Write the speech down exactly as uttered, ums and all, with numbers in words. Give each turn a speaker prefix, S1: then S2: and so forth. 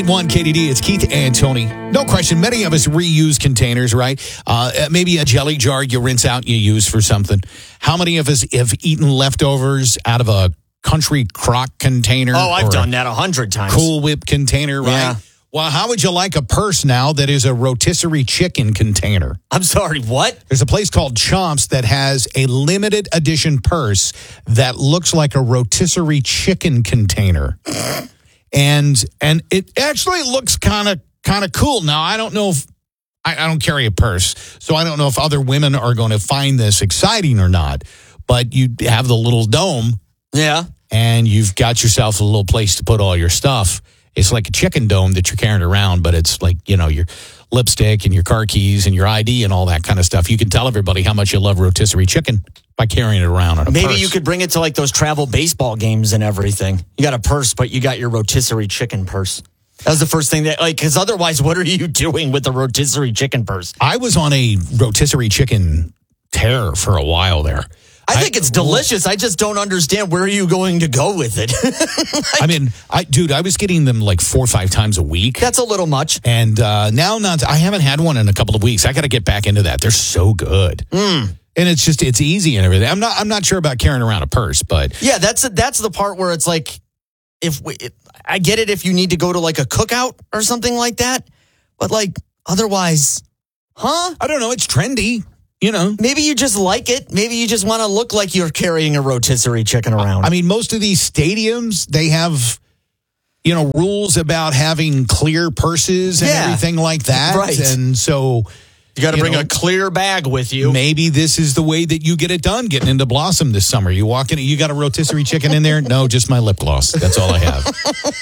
S1: One K D D, it's Keith and Tony. No question, many of us reuse containers, right? Uh, maybe a jelly jar you rinse out and you use for something. How many of us have eaten leftovers out of a country crock container?
S2: Oh, I've done that a hundred times.
S1: Cool Whip container, right?
S2: Yeah.
S1: Well, how would you like a purse now that is a rotisserie chicken container?
S2: I'm sorry, what?
S1: There's a place called Chomps that has a limited edition purse that looks like a rotisserie chicken container. And and it actually looks kind of kind of cool. Now, I don't know if I, I don't carry a purse, so I don't know if other women are going to find this exciting or not. But you have the little dome,
S2: Yeah.
S1: and you've got yourself a little place to put all your stuff. It's like a chicken dome that you're carrying around, but it's like, you know, your lipstick and your car keys and your I D and all that kind of stuff. You can tell everybody how much you love rotisserie chicken by carrying it around on a
S2: Maybe
S1: purse.
S2: you could bring it to like those travel baseball games and everything. You got a purse, but you got your rotisserie chicken purse. That was the first thing that, like, because otherwise, what are you doing with the rotisserie chicken purse?
S1: I was on a rotisserie chicken tear for a while there.
S2: I think I, it's delicious. I just don't understand where are you going to go with it.
S1: like, I mean, I dude, I was getting them like four or five times a week.
S2: That's a little much.
S1: And uh, now, not I haven't had one in a couple of weeks. I got to get back into that. They're so good.
S2: Mm.
S1: And it's just, it's easy and everything. I'm not, I'm not sure about carrying around a purse, but
S2: yeah, that's that's the part where it's like, if we, it, I get it if you need to go to like a cookout or something like that, but like otherwise, huh?
S1: I don't know. It's trendy, you know.
S2: Maybe you just like it. Maybe you just want to look like you're carrying a rotisserie chicken around.
S1: I mean, most of these stadiums, they have, you know, rules about having clear purses and
S2: Yeah.
S1: everything like that.
S2: Right.
S1: And so
S2: you got to
S1: you
S2: bring
S1: know,
S2: a clear bag with you.
S1: Maybe this is the way that you get it done, getting into Blossom this summer. You walk in, you got a rotisserie chicken in there? No, just my lip gloss. That's all I have.